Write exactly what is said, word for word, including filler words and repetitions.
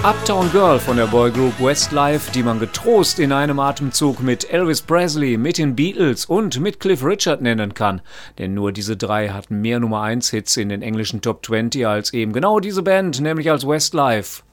Uptown Girl von der Boygroup Westlife, die man getrost in einem Atemzug mit Elvis Presley, mit den Beatles und mit Cliff Richard nennen kann. Denn nur diese drei hatten mehr Nummer eins Hits in den englischen Top zwanzig als eben genau diese Band, nämlich als Westlife.